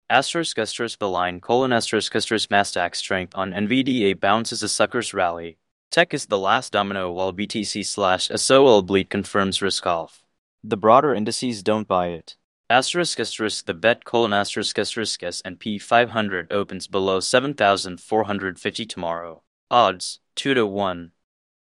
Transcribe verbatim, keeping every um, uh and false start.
Asterisk asterisk the line colon asterisk asterisk Nasdaq strength on N V D A bounces a sucker's rally. Tech is the last domino while B T C slash S O L bleed confirms risk off. The broader indices don't buy it. Asterisk asterisk the bet colon asterisk asterisk S and P five hundred opens below seven thousand four hundred fifty tomorrow. Odds two to one.